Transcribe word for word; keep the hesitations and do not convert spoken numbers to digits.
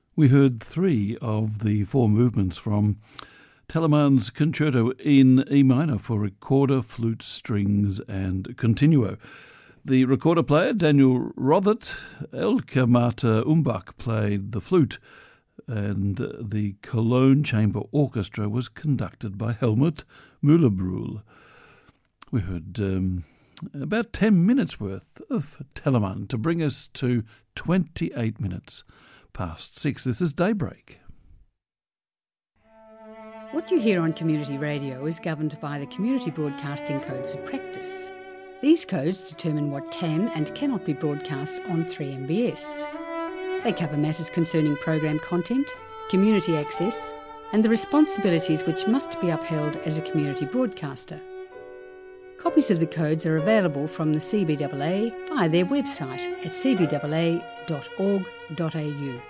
We heard three of the four movements from Telemann's Concerto in E minor for recorder, flute, strings and continuo. The recorder player, Daniel Rothert, Elke Marta Umbach played the flute, and the Cologne Chamber Orchestra was conducted by Helmut Müller-Brühl. We heard um, about ten minutes worth of Telemann to bring us to twenty-eight minutes past six. This is Daybreak. What you hear on community radio is governed by the Community Broadcasting Codes of Practice. These codes determine what can and cannot be broadcast on three M B S. They cover matters concerning program content, community access, and the responsibilities which must be upheld as a community broadcaster. Copies of the codes are available from the C B A A via their website at c b a a dot org dot a u.